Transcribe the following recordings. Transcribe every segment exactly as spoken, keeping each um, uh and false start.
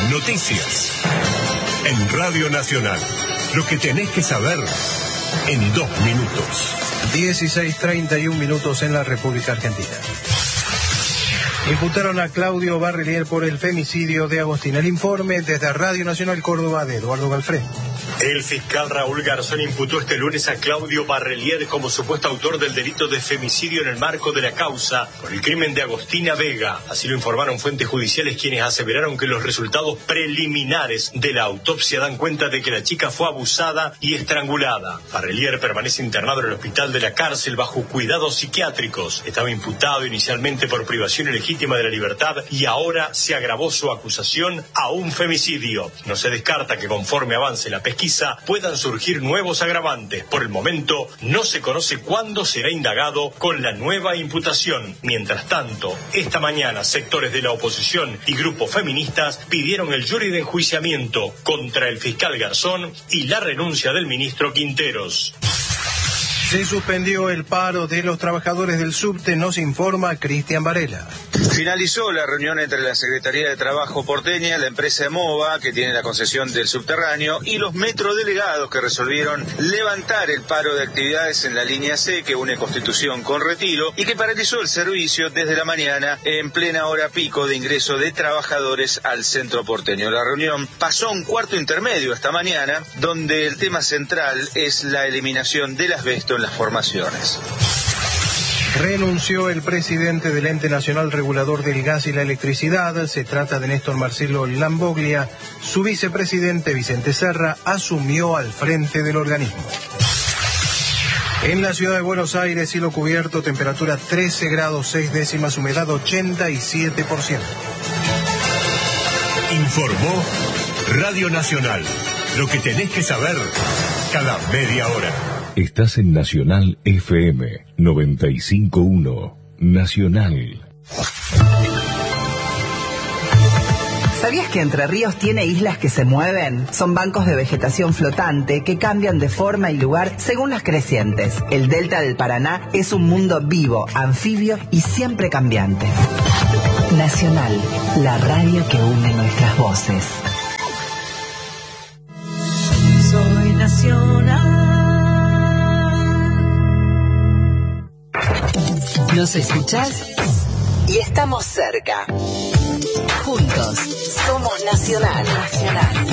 Noticias. En Radio Nacional. Lo que tenés que saber en dos minutos. dieciséis treinta y un minutos en la República Argentina. Imputaron a Claudio Barrelier por el femicidio de Agostina. El informe desde Radio Nacional Córdoba de Eduardo Galfrén. El fiscal Raúl Garzón imputó este lunes a Claudio Barrelier como supuesto autor del delito de femicidio en el marco de la causa por el crimen de Agostina Vega. Así lo informaron fuentes judiciales, quienes aseveraron que los resultados preliminares de la autopsia dan cuenta de que la chica fue abusada y estrangulada. Barrelier permanece internado en el hospital de la cárcel bajo cuidados psiquiátricos. Estaba imputado inicialmente por privación ilegítima de la libertad y ahora se agravó su acusación a un femicidio. No se descarta que conforme avance la pesquisa puedan surgir nuevos agravantes. Por el momento no se conoce cuándo será indagado con la nueva imputación. Mientras tanto, esta mañana sectores de la oposición y grupos feministas pidieron el jury de enjuiciamiento contra el fiscal Garzón y la renuncia del ministro Quinteros. Se suspendió el paro de los trabajadores del subte, nos informa Cristian Varela. Finalizó la reunión entre la Secretaría de Trabajo porteña, la empresa EMOVA, que tiene la concesión del subterráneo, y los metrodelegados que resolvieron levantar el paro de actividades en la línea C, que une Constitución con Retiro, y que paralizó el servicio desde la mañana en plena hora pico de ingreso de trabajadores al centro porteño. La reunión pasó a un cuarto intermedio esta mañana, donde el tema central es la eliminación del asbesto en las formaciones. Renunció el presidente del Ente Nacional Regulador del Gas y la Electricidad. Se trata de Néstor Marcelo Lamboglia. Su vicepresidente Vicente Serra asumió al frente del organismo. En la ciudad de Buenos Aires, cielo cubierto, temperatura trece grados seis décimas, humedad ochenta y siete por ciento. Informó Radio Nacional. Lo que tenés que saber cada media hora. Estás en Nacional F M noventa y cinco punto uno. Nacional. ¿Sabías que Entre Ríos tiene islas que se mueven? Son bancos de vegetación flotante que cambian de forma y lugar según las crecientes. El delta del Paraná es un mundo vivo, anfibio y siempre cambiante. Nacional, la radio que une nuestras voces. Soy Nacional. Nos escuchás y estamos cerca. Juntos somos Nacional. Nacional.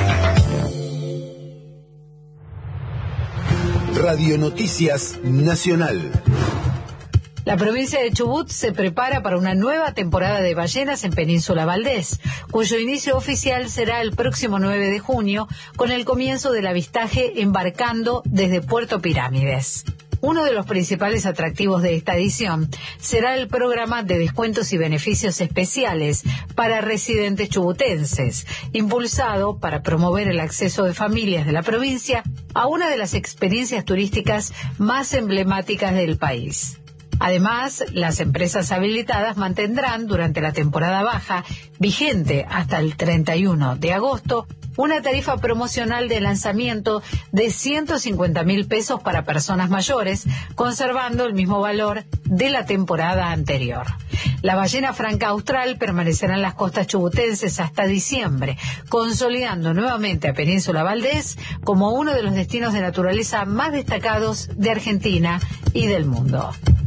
Radio Noticias Nacional. La provincia de Chubut se prepara para una nueva temporada de ballenas en Península Valdés, cuyo inicio oficial será el próximo nueve de junio, con el comienzo del avistaje embarcando desde Puerto Pirámides. Uno de los principales atractivos de esta edición será el programa de descuentos y beneficios especiales para residentes chubutenses, impulsado para promover el acceso de familias de la provincia a una de las experiencias turísticas más emblemáticas del país. Además, las empresas habilitadas mantendrán durante la temporada baja, vigente hasta el treinta y uno de agosto, una tarifa promocional de lanzamiento de ciento cincuenta mil pesos para personas mayores, conservando el mismo valor de la temporada anterior. La ballena franca austral permanecerá en las costas chubutenses hasta diciembre, consolidando nuevamente a Península Valdés como uno de los destinos de naturaleza más destacados de Argentina y del mundo.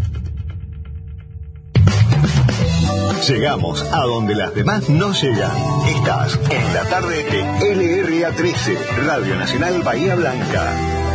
Llegamos a donde las demás no llegan. Estás en la tarde de L R A trece, Radio Nacional Bahía Blanca.